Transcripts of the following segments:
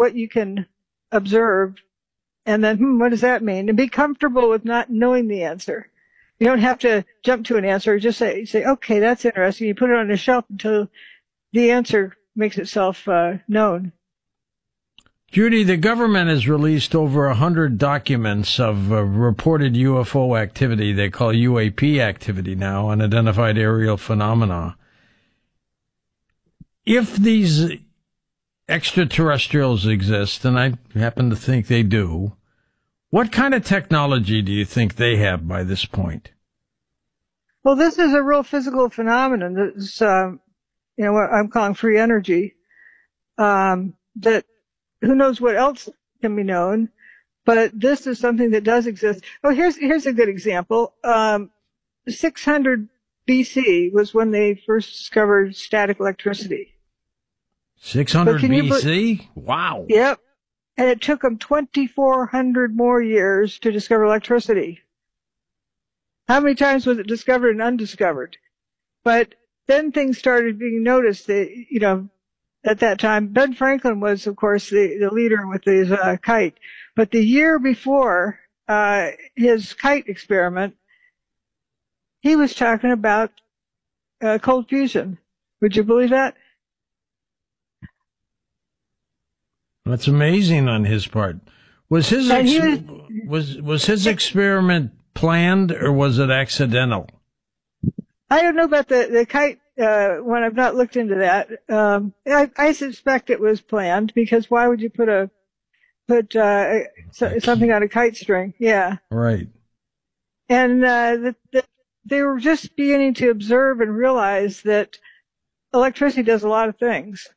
what you can observe, and then, what does that mean? And be comfortable with not knowing the answer. You don't have to jump to an answer. Just say, okay, that's interesting. You put it on the shelf until the answer makes itself known. Judy, the government has released over 100 documents of reported UFO activity. They call UAP activity now, unidentified aerial phenomena. If these extraterrestrials exist, and I happen to think they do, what kind of technology do you think they have by this point? Well, this is a real physical phenomenon that's, what I'm calling free energy, that who knows what else can be known, but this is something that does exist. Oh, here's a good example. 600 BC was when they first discovered static electricity. 600 BC? Wow. Yep. And it took them 2,400 more years to discover electricity. How many times was it discovered and undiscovered? But then things started being noticed that, at that time. Ben Franklin was, of course, the leader with his kite. But the year before his kite experiment, he was talking about cold fusion. Would you believe that? That's amazing on his part. Was his was his experiment planned or was it accidental? I don't know about the kite one. I've not looked into that. I suspect it was planned, because why would you put something on a kite string? Yeah. Right. And they were just beginning to observe and realize that electricity does a lot of things.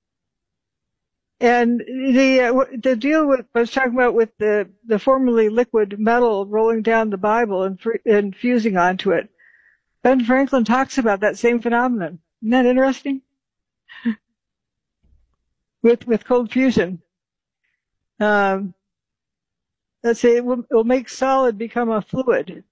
And the deal I was talking about with the formerly liquid metal rolling down the Bible and fusing onto it, Ben Franklin talks about that same phenomenon. Isn't that interesting? with cold fusion. Let's say it will make solid become a fluid.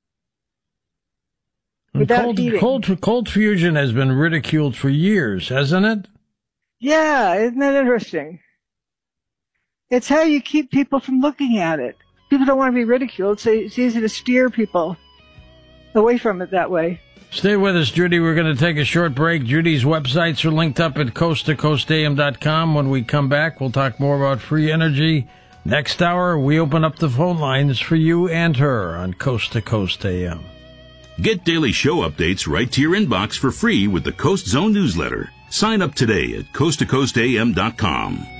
Cold fusion has been ridiculed for years, hasn't it? Yeah, isn't that interesting? It's how you keep people from looking at it. People don't want to be ridiculed, so it's easy to steer people away from it that way. Stay with us, Judy. We're going to take a short break. Judy's websites are linked up at coasttocoastam.com. When we come back, we'll talk more about free energy. Next hour, we open up the phone lines for you and her on Coast to Coast AM. Get daily show updates right to your inbox for free with the Coast Zone newsletter. Sign up today at coasttocoastam.com.